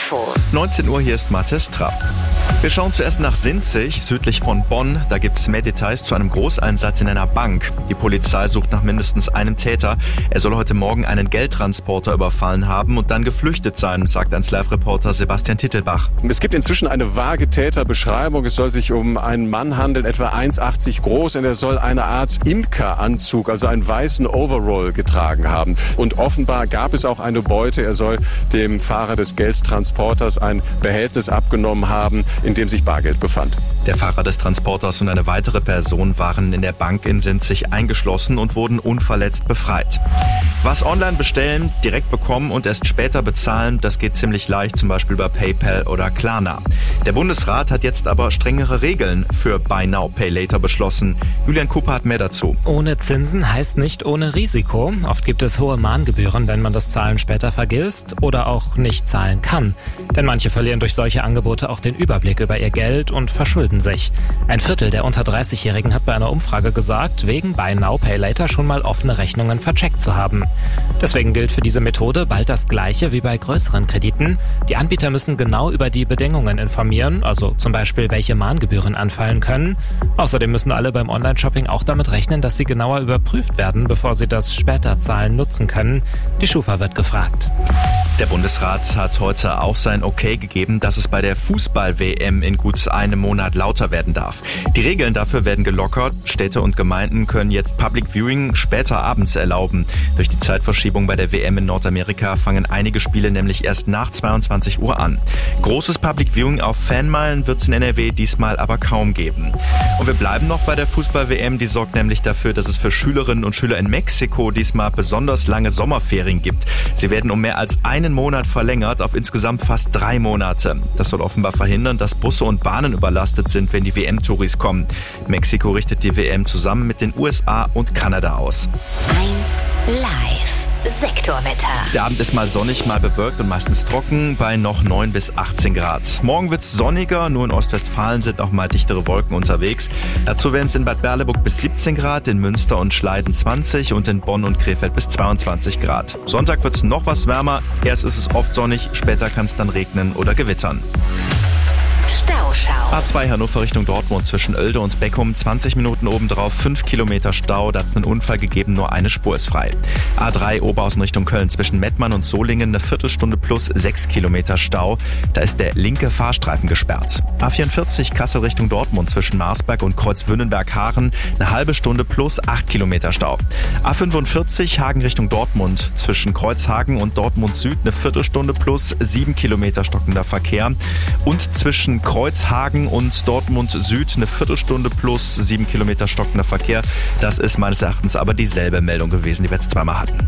Infos. 19 Uhr, hier ist Mathis Trapp. Wir schauen zuerst nach Sinzig, südlich von Bonn. Da gibt es mehr Details zu einem Großeinsatz in einer Bank. Die Polizei sucht nach mindestens einem Täter. Er soll heute Morgen einen Geldtransporter überfallen haben und dann geflüchtet sein, sagt 1 Live-Reporter Sebastian Tittelbach. Es gibt inzwischen eine vage Täterbeschreibung. Es soll sich um einen Mann handeln, etwa 1,80 groß, und er soll eine Art Imkeranzug, also einen weißen Overall getragen haben. Und offenbar gab es auch eine Beute. Er soll dem Fahrer des Geldtransporters ein Behältnis abgenommen haben, in dem sich Bargeld befand. Der Fahrer des Transporters und eine weitere Person waren in der Bank in Sinzig eingeschlossen und wurden unverletzt befreit. Was online bestellen, direkt bekommen und erst später bezahlen, das geht ziemlich leicht, zum Beispiel über PayPal oder Klarna. Der Bundesrat hat jetzt aber strengere Regeln für Buy Now, Pay Later beschlossen. Julian Cooper hat mehr dazu. Ohne Zinsen heißt nicht ohne Risiko. Oft gibt es hohe Mahngebühren, wenn man das Zahlen später vergisst oder auch nicht zahlen kann. Denn manche verlieren durch solche Angebote auch den Überblick über ihr Geld und verschulden sich. Ein Viertel der unter 30-Jährigen hat bei einer Umfrage gesagt, wegen Buy Now, Pay Later schon mal offene Rechnungen vercheckt zu haben. Deswegen gilt für diese Methode bald das Gleiche wie bei größeren Krediten. Die Anbieter müssen genau über die Bedingungen informieren, also zum Beispiel, welche Mahngebühren anfallen können. Außerdem müssen alle beim Online-Shopping auch damit rechnen, dass sie genauer überprüft werden, bevor sie das später Zahlen nutzen können. Die Schufa wird gefragt. Der Bundesrat hat heute auch sein Okay gegeben, dass es bei der Fußball-WM in gut einem Monat lauter werden darf. Die Regeln dafür werden gelockert. Städte und Gemeinden können jetzt Public Viewing später abends erlauben. Durch die Zeitverschiebung bei der WM in Nordamerika fangen einige Spiele nämlich erst nach 22 Uhr an. Großes Public Viewing auf Fanmeilen wird es in NRW diesmal aber kaum geben. Und wir bleiben noch bei der Fußball-WM. Die sorgt nämlich dafür, dass es für Schülerinnen und Schüler in Mexiko diesmal besonders lange Sommerferien gibt. Sie werden um mehr als einen Monat verlängert auf insgesamt fast 3 Monate. Das soll offenbar verhindern, dass Busse und Bahnen überlastet sind, wenn die WM-Touris kommen. Mexiko richtet die WM zusammen mit den USA und Kanada aus. 1 Live Sektorwetter. Der Abend ist mal sonnig, mal bewölkt und meistens trocken bei noch 9 bis 18 Grad. Morgen wird's sonniger, nur in Ostwestfalen sind noch mal dichtere Wolken unterwegs. Dazu werden es in Bad Berleburg bis 17 Grad, in Münster und Schleiden 20 und in Bonn und Krefeld bis 22 Grad. Sonntag wird's noch was wärmer. Erst ist es oft sonnig, später kann es dann regnen oder gewittern. Stauschau. A2 Hannover Richtung Dortmund zwischen Oelde und Beckum, 20 Minuten obendrauf, 5 Kilometer Stau, da hat es einen Unfall gegeben, nur eine Spur ist frei. A3 Oberhausen Richtung Köln zwischen Mettmann und Solingen, eine Viertelstunde plus 6 Kilometer Stau, da ist der linke Fahrstreifen gesperrt. A44 Kassel Richtung Dortmund zwischen Marsberg und Kreuzwünnenberg-Haaren, eine halbe Stunde plus 8 Kilometer Stau. A45 Hagen Richtung Dortmund zwischen Kreuzhagen und Dortmund Süd, eine Viertelstunde plus 7 Kilometer stockender Verkehr und zwischen Kreuzhagen und Dortmund Süd eine Viertelstunde plus 7 Kilometer stockender Verkehr. Das ist meines Erachtens aber dieselbe Meldung gewesen, die wir jetzt zweimal hatten.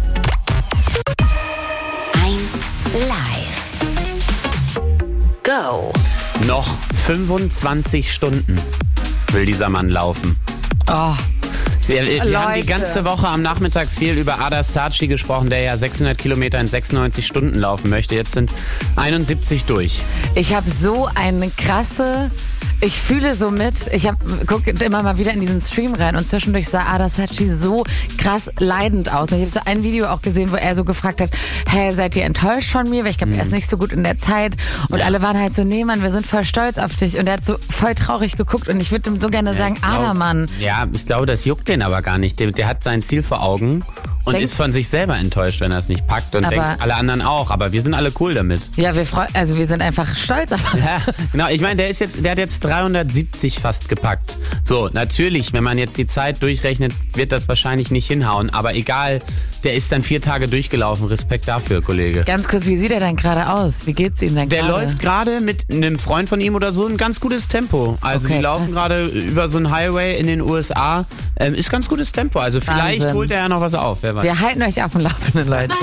1 Live. Go. Noch 25 Stunden will dieser Mann laufen. Oh. Wir haben die ganze Woche am Nachmittag viel über Ada Saatchi gesprochen, der ja 600 Kilometer in 96 Stunden laufen möchte. Jetzt sind 71 durch. Ich habe so eine krasse... Ich fühle so mit. Ich gucke immer mal wieder in diesen Stream rein und zwischendurch sah Ada Saatchi so krass leidend aus. Ich habe so ein Video auch gesehen, wo er so gefragt hat, hey, seid ihr enttäuscht von mir? Weil ich glaube, er ist nicht so gut in der Zeit. Und alle waren halt so, nee, Mann, wir sind voll stolz auf dich. Und er hat so voll traurig geguckt und ich würde ihm so gerne sagen, Ada, Mann. Ja, ich glaube, das juckt den aber gar nicht. Der hat sein Ziel vor Augen und ist von sich selber enttäuscht, wenn er es nicht packt und denkt, alle anderen auch. Aber wir sind alle cool damit. Ja, wir sind einfach stolz auf ihn. Ja, genau. Ich meine, der hat jetzt 370 fast gepackt. So, natürlich, wenn man jetzt die Zeit durchrechnet, wird das wahrscheinlich nicht hinhauen. Aber egal, der ist dann 4 Tage durchgelaufen. Respekt dafür, Kollege. Ganz kurz, wie sieht er dann gerade aus? Wie geht's ihm dann gerade? Der läuft gerade mit einem Freund von ihm oder so ein ganz gutes Tempo. Also die laufen gerade über so einen Highway in den USA. Ist ganz gutes Tempo. Also vielleicht holt er ja noch was auf. Wer weiß. Wir halten euch auf dem Laufenden, Leute.